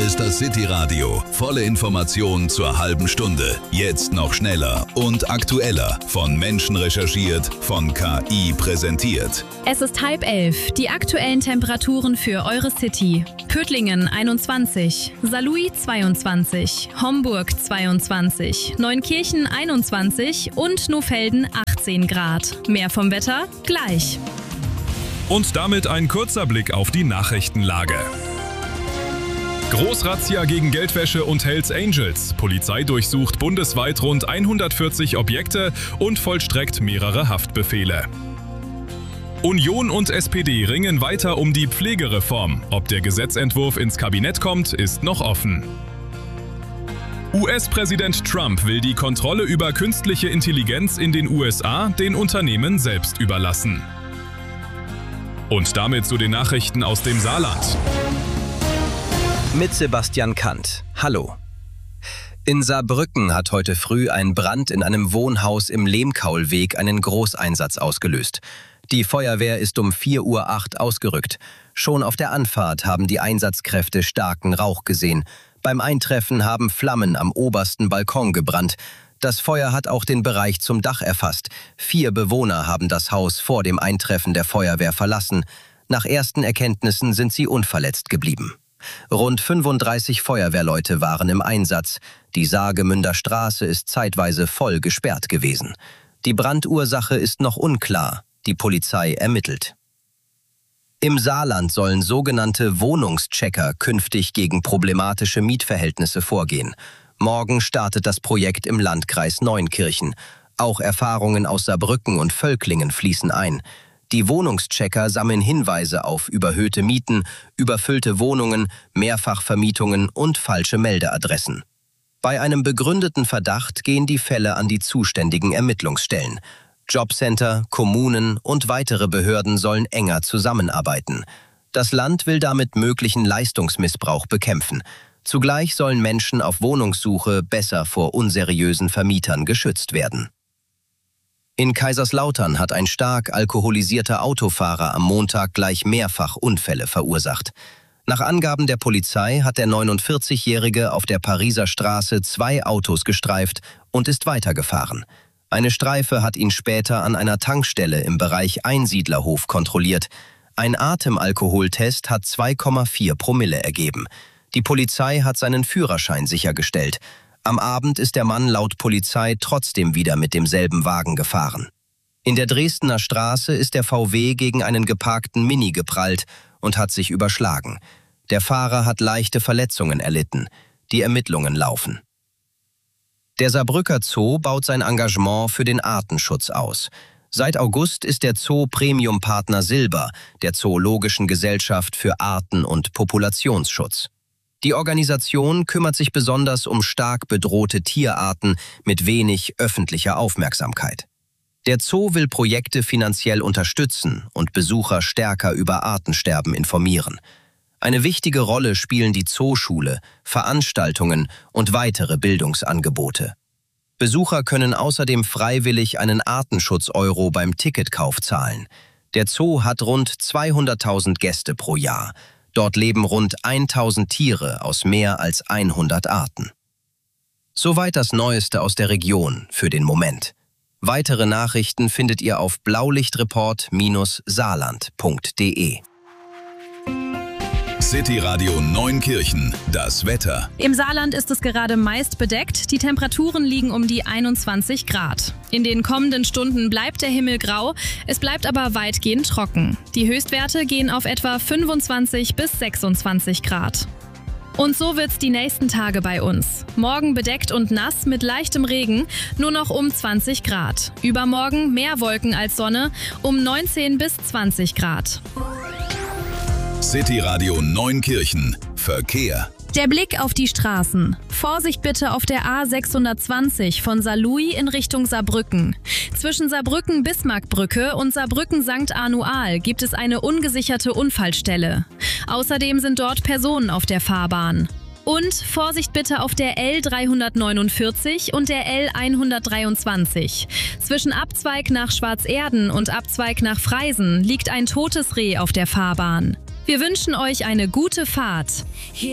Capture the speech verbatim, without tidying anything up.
ist das City-Radio. Volle Informationen zur halben Stunde. Jetzt noch schneller und aktueller. Von Menschen recherchiert, von K I präsentiert. Es ist halb elf. Die aktuellen Temperaturen für eure City. Pötlingen einundzwanzig, Saarlouis zweiundzwanzig, Homburg zweiundzwanzig, Neunkirchen einundzwanzig und Nohfelden achtzehn Grad. Mehr vom Wetter gleich. Und damit ein kurzer Blick auf die Nachrichtenlage. Großrazzia gegen Geldwäsche und Hells Angels. Polizei durchsucht bundesweit rund hundertvierzig Objekte und vollstreckt mehrere Haftbefehle. Union und S P D ringen weiter um die Pflegereform. Ob der Gesetzentwurf ins Kabinett kommt, ist noch offen. U S-Präsident Trump will die Kontrolle über künstliche Intelligenz in den U S A den Unternehmen selbst überlassen. Und damit zu den Nachrichten aus dem Saarland. Mit Sebastian Kant. Hallo. In Saarbrücken hat heute früh ein Brand in einem Wohnhaus im Lehmkaulweg einen Großeinsatz ausgelöst. Die Feuerwehr ist um vier Uhr acht ausgerückt. Schon auf der Anfahrt haben die Einsatzkräfte starken Rauch gesehen. Beim Eintreffen haben Flammen am obersten Balkon gebrannt. Das Feuer hat auch den Bereich zum Dach erfasst. Vier Bewohner haben das Haus vor dem Eintreffen der Feuerwehr verlassen. Nach ersten Erkenntnissen sind sie unverletzt geblieben. Rund fünfunddreißig Feuerwehrleute waren im Einsatz. Die Saargemünder Straße ist zeitweise voll gesperrt gewesen. Die Brandursache ist noch unklar. Die Polizei ermittelt. Im Saarland sollen sogenannte Wohnungschecker künftig gegen problematische Mietverhältnisse vorgehen. Morgen startet das Projekt im Landkreis Neunkirchen. Auch Erfahrungen aus Saarbrücken und Völklingen fließen ein. Die Wohnungschecker sammeln Hinweise auf überhöhte Mieten, überfüllte Wohnungen, Mehrfachvermietungen und falsche Meldeadressen. Bei einem begründeten Verdacht gehen die Fälle an die zuständigen Ermittlungsstellen. Jobcenter, Kommunen und weitere Behörden sollen enger zusammenarbeiten. Das Land will damit möglichen Leistungsmissbrauch bekämpfen. Zugleich sollen Menschen auf Wohnungssuche besser vor unseriösen Vermietern geschützt werden. In Kaiserslautern hat ein stark alkoholisierter Autofahrer am Montag gleich mehrfach Unfälle verursacht. Nach Angaben der Polizei hat der neunundvierzigjährige auf der Pariser Straße zwei Autos gestreift und ist weitergefahren. Eine Streife hat ihn später an einer Tankstelle im Bereich Einsiedlerhof kontrolliert. Ein Atemalkoholtest hat zwei Komma vier Promille ergeben. Die Polizei hat seinen Führerschein sichergestellt. Am Abend ist der Mann laut Polizei trotzdem wieder mit demselben Wagen gefahren. In der Dresdner Straße ist der V W gegen einen geparkten Mini geprallt und hat sich überschlagen. Der Fahrer hat leichte Verletzungen erlitten. Die Ermittlungen laufen. Der Saarbrücker Zoo baut sein Engagement für den Artenschutz aus. Seit August ist der Zoo Premium-Partner Silber der Zoologischen Gesellschaft für Arten- und Populationsschutz. Die Organisation kümmert sich besonders um stark bedrohte Tierarten mit wenig öffentlicher Aufmerksamkeit. Der Zoo will Projekte finanziell unterstützen und Besucher stärker über Artensterben informieren. Eine wichtige Rolle spielen die Zooschule, Veranstaltungen und weitere Bildungsangebote. Besucher können außerdem freiwillig einen Artenschutz-Euro beim Ticketkauf zahlen. Der Zoo hat rund zweihunderttausend Gäste pro Jahr. Dort leben rund tausend Tiere aus mehr als hundert Arten. Soweit das Neueste aus der Region für den Moment. Weitere Nachrichten findet ihr auf blaulichtreport Bindestrich saarland Punkt de. City-Radio Neunkirchen, das Wetter. Im Saarland ist es gerade meist bedeckt. Die Temperaturen liegen um die einundzwanzig Grad. In den kommenden Stunden bleibt der Himmel grau, es bleibt aber weitgehend trocken. Die Höchstwerte gehen auf etwa fünfundzwanzig bis sechsundzwanzig Grad. Und so wird's die nächsten Tage bei uns. Morgen bedeckt und nass mit leichtem Regen, nur noch um zwanzig Grad. Übermorgen mehr Wolken als Sonne, um neunzehn bis zwanzig Grad. City-Radio Neunkirchen. Verkehr. Der Blick auf die Straßen. Vorsicht bitte auf der A sechshundertzwanzig von Saarlouis in Richtung Saarbrücken. Zwischen Saarbrücken-Bismarckbrücke und Saarbrücken-Sankt Arnual gibt es eine ungesicherte Unfallstelle. Außerdem sind dort Personen auf der Fahrbahn. Und Vorsicht bitte auf der L dreihundertneunundvierzig und der L hundertdreiundzwanzig. Zwischen Abzweig nach Schwarzerden und Abzweig nach Freisen liegt ein totes Reh auf der Fahrbahn. Wir wünschen euch eine gute Fahrt.